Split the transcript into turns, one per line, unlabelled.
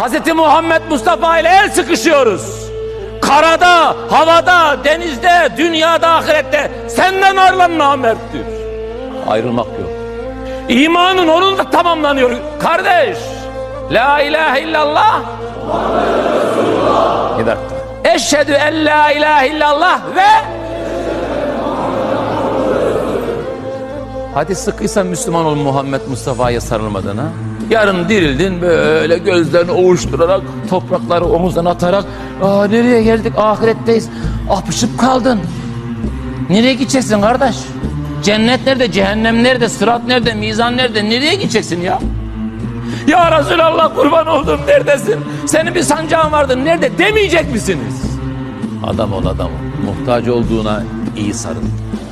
Hz. Muhammed Mustafa ile el sıkışıyoruz. Karada, havada, denizde, dünyada, ahirette senden ayrılan namerttir. Ayrılmak yok. İmanın onunla tamamlanıyor kardeş. La ilahe illallah bir dakika. Eşhedü en la ilahe illallah ve hadi sıkıysan Müslüman ol Muhammed Mustafa'ya sarılmadan ha. Yarın dirildin böyle gözlerini ovuşturarak, toprakları omuzdan atarak, nereye geldik, ahiretteyiz, apışıp kaldın. Nereye gideceksin kardeş? Cennet nerede, cehennem nerede, sırat nerede, mizan nerede, nereye gideceksin ya? Ya Resulallah kurban oldum, neredesin? Senin bir sancağın vardı, nerede demeyecek misiniz? Adam ol adam ol. Muhtaç olduğuna iyi sarıl.